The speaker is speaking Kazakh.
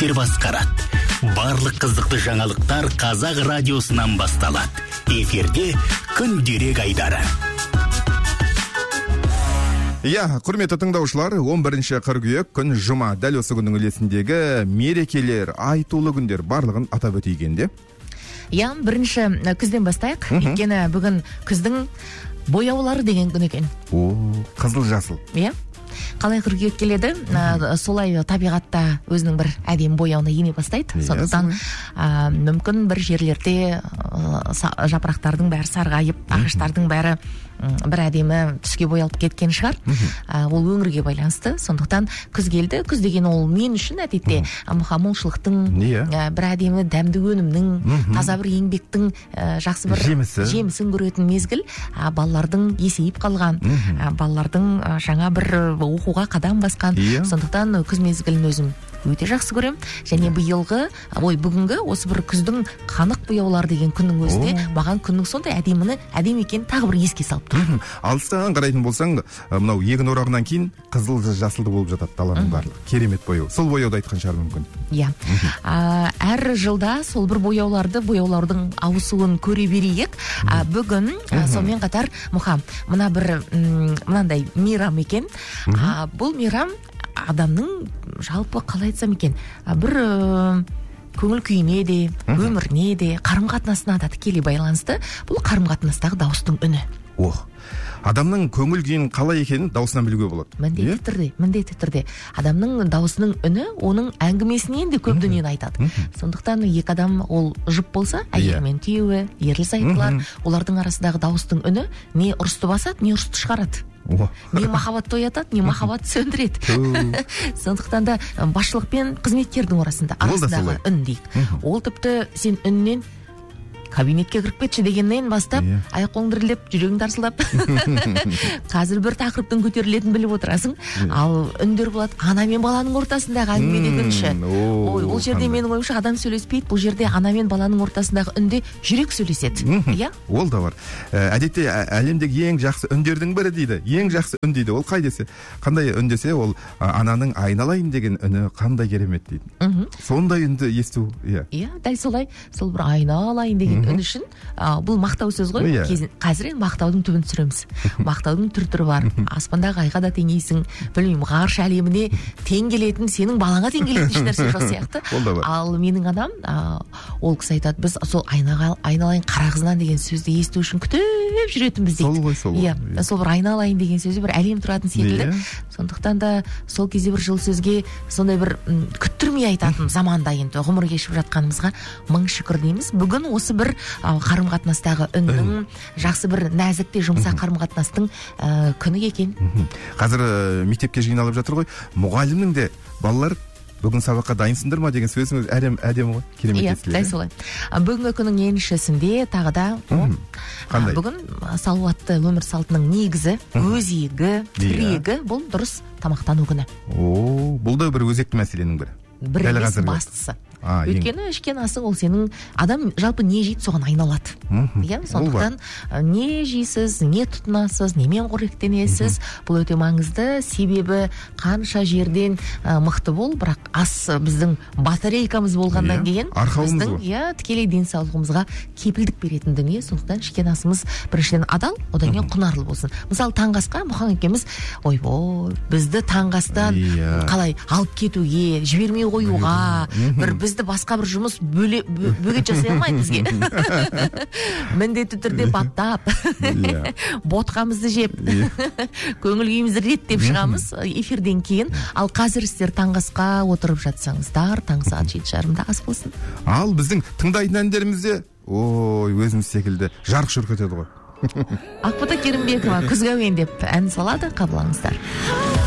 жігіттер басқарады. Барлық қызықты жаңалықтар Қазақ радиосынан басталады. Эфирде күнделік айдары. Құрметті тыңдаушылар, 11 қыркүйек күн жұма, дәл осы күннің үлесіндегі мерекелер, айтулы күндер барлығын атап өтейгенде. Бірінші күзден бастайық. Өйткені бүгін күздің бояулары деген күн екен. Қызыл жасыл. Қалай қыркүйек келеді, солай табиғатта өзінің бір әдемі бояуына ене бастайды. Сондықтан мүмкін бір жерлерде жапырақтардың бәрі сарғайып, ағаштардың бәрі бір әдемі түске боялып кеткен шығар. Ол өңірге байланысты. Сондықтан күз келді. Күз деген ол мен үшін әдетте молшылықтың, бір әдемі дәмді өнімнің, таза бір еңбектің жақсы бір жемісін көретін мезгіл. Балалардың есейіп қалған, балалардың жаңа бір оқуға қадам басқан. Сондықтан күз мезгілін өзім өте жақсы көрем. Және бүгінгі осы бір күздің қанық бояулар деген күннің өзінде маған күннің сондай әдемі екен тағы бір еске салып тұр. Алыстан қарайтын болсаң, мынау егін орағынан кейін қызыл жасылды болып жатады даланың барлығы. Керемет бояу. Сол бояуды айтқан шығар мүмкін. Әр жылда сол бір бояулардың ауысуын көре берейік. Бүгін сонымен қатар мына бір мынандай мейрам екен. Бұл мейрам адамның жалпы қалай айтсам екен, бір көңіл күйіне де, өміріне де, қарым-қатынасына да тікелей байланысты. Бұл қарым-қатынастағы дауыстың үні. Адамның көңіл күйін қалай екенін даусынан білуге болады. Міндетті түрде. Адамның даусының үні оның әңгімесінен де көп дүниені айтады. Сондықтан екі адам ол жұп болса, әйел мен күйеуі, ерлі-зайыптылар, олардың арасындағы дауыстың үні не ұрысты басады, не ұрысты шығарады. Не махаббатты оятады, не махаббатты сөндіреді. Сондықтан да басшылық пен қызметкердің арасындағы үн дейік. Ол тіпті сен үннен кабинетке кіріп кетші дегеннен бастап, аяқ-қолың дірілдеп, жүрегің тарсылдап, қазір бір тақырыптың көтерілетінін біліп отырасың. Ал үндер болады, ана мен баланың ортасындағы әңгімеде күнші. Ол жерде менің ойымша адам сөйлеспейді, бұл жерде ана мен баланың ортасындағы үнде жүрек сөйлеседі. Ол да бар. Әдетте әлемдегі ең жақсы үндердің бірі дейді. Ең жақсы үн дейді. Ол қай десе? Қандай үн десе, ол ананың айналайын деген үні қандай керемет дейді. Сондай үнді есту. Дәл солай. Сол бір айналайын деген үн үшін, бұл мақтау сөз ғой. Қазір мақтаудың түбін түсіреміз. Мақтаудың түр-түрі бар. Аспандағы айға да теңейсің, білмеймін, ғарыш әлеміне тең келетін, сенің балаңа тең келетін еш нәрсе жоқ сияқты. Ал менің адам, ол кісі айтады, біз сол айналайын қара қызынан деген сөзді есту үшін күтіп жүретінбіз дейді. Сол бір айналайын деген сөзі бір әлем тұратын секілді. Сондықтан да сол кезде бір жыл сөзге сондай бір күттірмей айтатын заманда енді ғұмыр кешіп жатқанымызға мың шүкір дейміз. Бүгін осы бір қарым-қатынастағы үннің, жақсы бір нәзікте жұмсақ қарым-қатынастың күні екен. Қазір мектепке жиналып жатыр ғой, мұғалімнің де балалар бүгін сабаққа дайынсыңдар ма деген сөзіңіз әдемі ғой. Керемет естіледі. Дәл солай. Бүгінгі күннің еншісінде тағы да бүгін салауатты өмір салтының негізі, өзегі, тірегі, бұл дұрыс тамақтану күні. Бұл да бір өзекті мәселенің бірі. Бір емес бастысы. Өйткені ішкен асың ол сенің адам жалпы не жейді соған айналады. Сондықтан не жейсіз, не тұтынасыз, немен қоректенесіз, бұл өте маңызды. Себебі қанша жерден мықты бол, бірақ ас біздің батарейкамыз болғаннан кейін біздің тікелей денсаулығымызға кепілдік беретін дүние. Сондықтан ішкен асымыз біріншіден адал, одан кейін құнарлы болсын. Мысалы таңғы асқа Мұхан екеуміз бізді таңғы астан қалай алып кетуге, жібермей қоюға, бізді басқа бір жұмыс бөгет жасай алмайды бізге. Міндетті түрде баптап, ботқамызды жеп, көңіл күйімізді реттеп шығамыз эфирден кейін. Ал қазір сіздер таңғы асқа отырып жатсаңыздар, таңғы сағат 7:30 ас болсын. Ал біздің тыңдайтын әндерімізде өзіміз секілді жарқ-жұрқ етеді ғой. Ақбота Керімбекова күзгі әуен деп ән салады, қабылдаңыздар.